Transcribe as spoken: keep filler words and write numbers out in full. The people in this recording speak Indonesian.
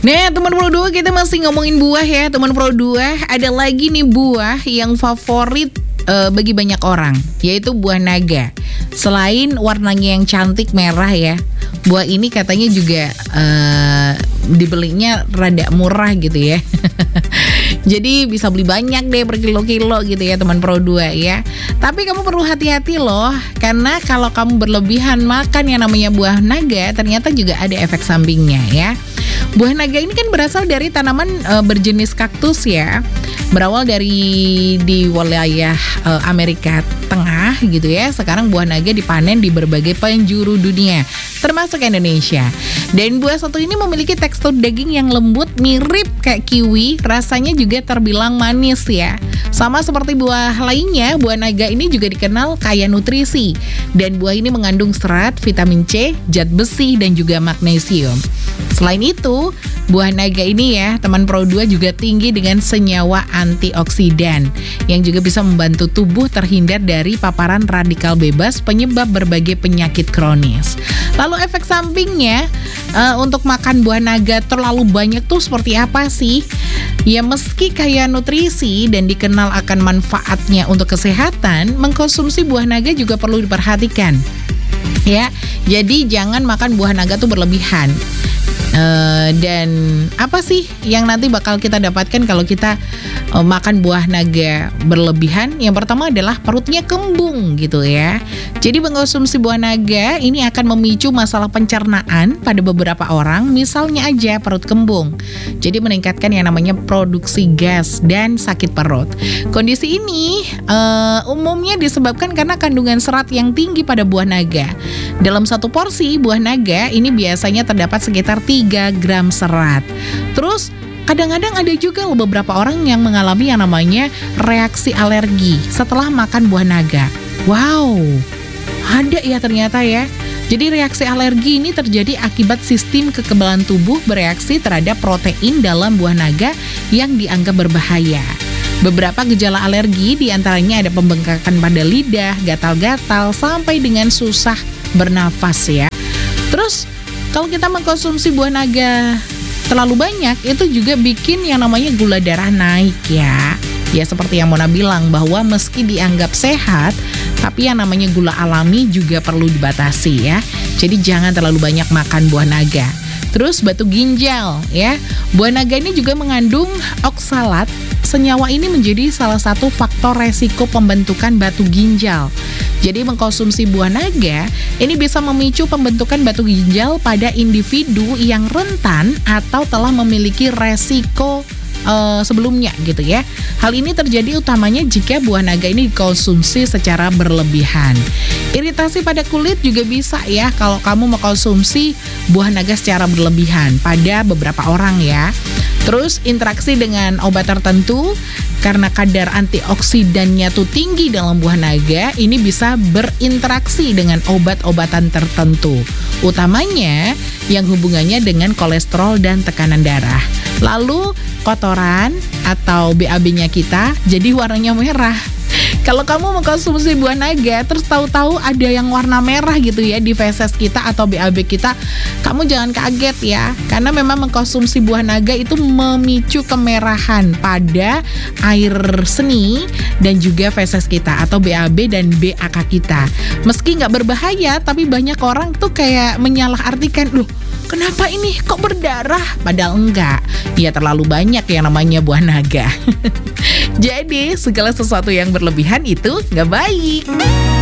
Nah, teman Pro dua, kita masih ngomongin buah ya. Teman Pro dua, ada lagi nih buah yang favorit uh, bagi banyak orang, yaitu buah naga. Selain warnanya yang cantik merah ya, buah ini katanya juga uh, dibelinya rada murah gitu ya. Jadi bisa beli banyak deh per kilo-kilo gitu ya teman Pro dua ya. Tapi kamu perlu hati-hati loh, karena kalau kamu berlebihan makan yang namanya buah naga, ternyata juga ada efek sampingnya ya. Buah naga ini kan berasal dari tanaman e, berjenis kaktus ya. Berawal dari di wilayah e, Amerika Tengah gitu ya. Sekarang buah naga dipanen di berbagai penjuru dunia, termasuk Indonesia. Dan buah satu ini memiliki tekstur daging yang lembut mirip kayak kiwi. Rasanya juga terbilang manis ya. Sama seperti buah lainnya, buah naga ini juga dikenal kaya nutrisi. Dan buah ini mengandung serat, vitamin C, zat besi, dan juga magnesium. Selain itu, buah naga ini ya, teman Pro dua, juga tinggi dengan senyawa antioksidan yang juga bisa membantu tubuh terhindar dari paparan radikal bebas penyebab berbagai penyakit kronis. Lalu efek sampingnya uh, untuk makan buah naga terlalu banyak tuh seperti apa sih? Ya, meski kaya nutrisi dan dikenal akan manfaatnya untuk kesehatan, mengkonsumsi buah naga juga perlu diperhatikan. Ya, jadi jangan makan buah naga tuh berlebihan. Uh, dan apa sih yang nanti bakal kita dapatkan kalau kita uh, makan buah naga berlebihan? Yang pertama adalah perutnya kembung gitu ya. Jadi mengkonsumsi buah naga ini akan memicu masalah pencernaan pada beberapa orang, misalnya aja perut kembung. Jadi meningkatkan yang namanya produksi gas dan sakit perut. Kondisi ini uh, umumnya disebabkan karena kandungan serat yang tinggi pada buah naga. Dalam satu porsi buah naga ini biasanya terdapat sekitar tiga gram serat. Terus kadang-kadang ada juga loh beberapa orang yang mengalami yang namanya reaksi alergi setelah makan buah naga. Wow, ada ya ternyata ya. Jadi reaksi alergi ini terjadi akibat sistem kekebalan tubuh bereaksi terhadap protein dalam buah naga yang dianggap berbahaya. Beberapa gejala alergi diantaranya ada pembengkakan pada lidah, gatal-gatal, sampai dengan susah bernafas ya. Terus kalau kita mengkonsumsi buah naga terlalu banyak, itu juga bikin yang namanya gula darah naik ya. Ya seperti yang Mona bilang, bahwa meski dianggap sehat, tapi yang namanya gula alami juga perlu dibatasi ya. Jadi jangan terlalu banyak makan buah naga. Terus batu ginjal ya. Buah naga ini juga mengandung oksalat. Senyawa ini menjadi salah satu faktor resiko pembentukan batu ginjal. Jadi mengkonsumsi buah naga ini bisa memicu pembentukan batu ginjal pada individu yang rentan atau telah memiliki resiko uh, sebelumnya gitu ya. Hal ini terjadi utamanya jika buah naga ini dikonsumsi secara berlebihan. Iritasi pada kulit juga bisa ya kalau kamu mengkonsumsi buah naga secara berlebihan pada beberapa orang ya. Terus interaksi dengan obat tertentu, karena kadar antioksidannya tuh tinggi dalam buah naga, ini bisa berinteraksi dengan obat-obatan tertentu, utamanya yang hubungannya dengan kolesterol dan tekanan darah. Lalu kotoran atau B A B-nya kita jadi warnanya merah. Kalau kamu mengkonsumsi buah naga terus tahu-tahu ada yang warna merah gitu ya di feses kita atau B A B kita, kamu jangan kaget ya, karena memang mengkonsumsi buah naga itu memicu kemerahan pada air seni dan juga feses kita atau B A B dan B A K kita. Meski nggak berbahaya, tapi banyak orang tuh kayak menyalahartikan, loh kenapa ini kok berdarah? Padahal enggak, ya terlalu banyak yang namanya buah naga. Jadi segala sesuatu yang berlebihan itu nggak baik.